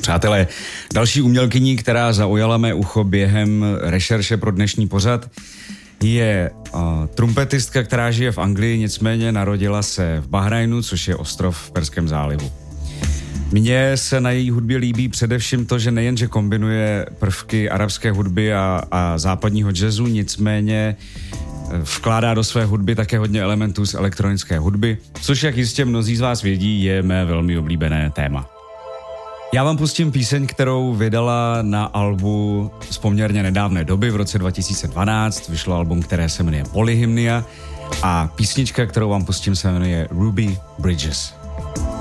Přátelé, další umělkyní, která zaujala mé ucho během rešerše pro dnešní pořad, je trumpetistka, která žije v Anglii, nicméně narodila se v Bahrajnu, což je ostrov v Perském zálivu. Mně se na její hudbě líbí především to, že nejenže kombinuje prvky arabské hudby a západního jazzu, nicméně vkládá do své hudby také hodně elementů z elektronické hudby, což, jak jistě mnozí z vás vědí, je mé velmi oblíbené téma. Já vám pustím píseň, kterou vydala na albu z poměrně nedávné doby, v roce 2012. Vyšlo album, které se jmenuje Polyhymnia a písnička, kterou vám pustím, se jmenuje Ruby Bridges.